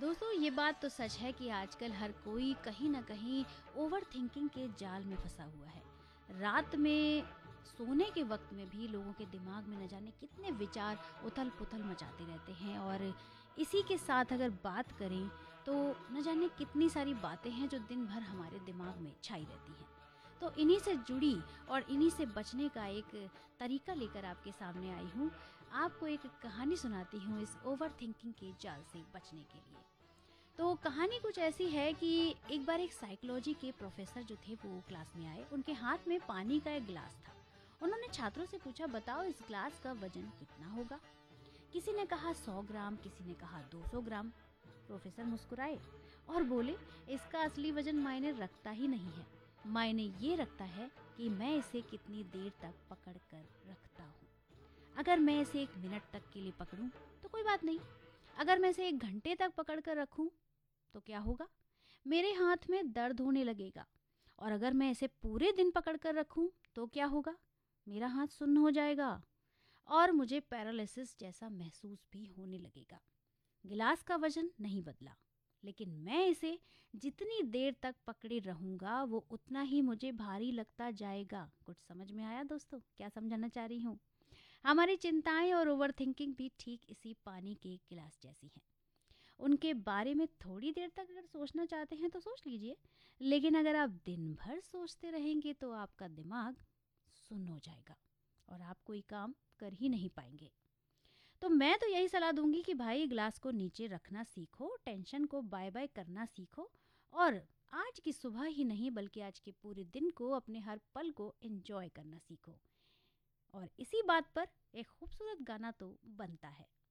दोस्तों ये बात तो सच है कि आजकल हर कोई कहीं ना कहीं ओवर थिंकिंग के जाल में फंसा हुआ है। रात में सोने के वक्त में भी लोगों के दिमाग में न जाने कितने विचार उथल पुथल मचाते रहते हैं। और इसी के साथ अगर बात करें तो न जाने कितनी सारी बातें हैं जो दिन भर हमारे दिमाग में छाई रहती हैं। तो इन्हीं से जुड़ी और इन्हीं से बचने का एक तरीका लेकर आपके सामने आई हूँ। आपको एक कहानी सुनाती हूँ इस ओवर थिंकिंग के जाल से बचने के लिए। तो कहानी कुछ ऐसी है कि एक बार एक साइकोलॉजी के प्रोफेसर जो थे वो क्लास में आए। उनके हाथ में पानी का एक गिलास था। उन्होंने छात्रों से पूछा, बताओ इस ग्लास का वजन कितना होगा। किसी ने कहा 100 ग्राम, किसी ने कहा 200 ग्राम। प्रोफेसर मुस्कुराए और बोले, इसका असली वजन मायने रखता ही नहीं है। मायने ये रखता है कि मैं इसे कितनी देर तक पकड़ कर रखता हूँ। अगर मैं इसे 1 मिनट तक के लिए पकड़ूं तो कोई बात नहीं। अगर मैं इसे 1 घंटे तक पकड़ कर रखूं तो क्या होगा? मेरे हाथ में दर्द होने लगेगा। और अगर मैं इसे पूरे दिन पकड़ कर रखूं तो क्या होगा? मेरा हाथ सुन्न हो जाएगा और मुझे पैरालिसिस जैसा महसूस भी होने लगेगा। गिलास का वजन नहीं बदला, लेकिन मैं इसे जितनी देर तक पकड़े रहूंगा वो उतना ही मुझे भारी लगता जाएगा। कुछ समझ में आया दोस्तों? क्या समझाना चाह रही हूँ? हमारी चिंताएं और ओवरथिंकिंग भी ठीक इसी पानी के गिलास जैसी हैं। उनके बारे में थोड़ी देर तक अगर सोचना चाहते हैं तो सोच लीजिए, लेकिन अगर आप दिन भर सोचते रहेंगे तो आपका दिमाग सुन्न हो जाएगा और आप कोई काम कर ही नहीं पाएंगे। तो मैं तो यही सलाह दूंगी कि भाई ग्लास को नीचे रखना सीखो, टेंशन को बाय बाय करना सीखो और आज की सुबह ही नहीं बल्कि आज के पूरे दिन को, अपने हर पल को एंजॉय करना सीखो। और इसी बात पर एक खूबसूरत गाना तो बनता है।